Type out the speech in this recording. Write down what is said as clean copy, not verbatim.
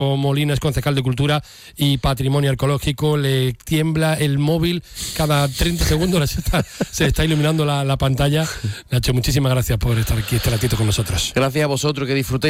Molina es concejal de Cultura y Patrimonio Arqueológico. Le tiembla el móvil cada 30 segundos, se está iluminando la pantalla. Nacho, muchísimas gracias por estar aquí este ratito con nosotros. Gracias a vosotros, que disfrutéis